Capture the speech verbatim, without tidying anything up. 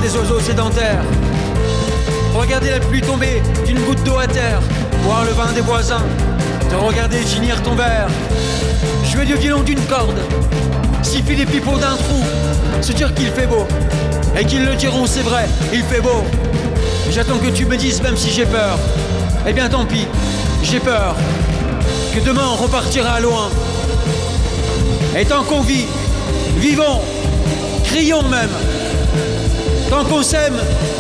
des oiseaux sédentaires, regarder la pluie tomber d'une goutte d'eau à terre, boire le vin des voisins, te regarder finir ton verre, jouer du violon d'une corde, siffler les pipeaux d'un trou, se dire qu'il fait beau, et qu'ils le diront, c'est vrai, il fait beau. J'attends que tu me dises même si j'ai peur. Eh bien tant pis, j'ai peur que demain on repartira loin. Et tant qu'on vit, vivons, crions même. Tant qu'on s'aime,